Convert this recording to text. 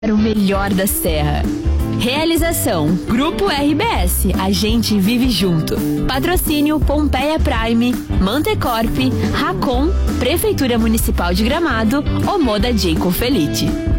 O melhor da Serra. Realização: Grupo RBS, a gente vive junto. Patrocínio: Pompeia Prime, Mantecorp, Racon, Prefeitura Municipal de Gramado, Omoda Jacob Felite.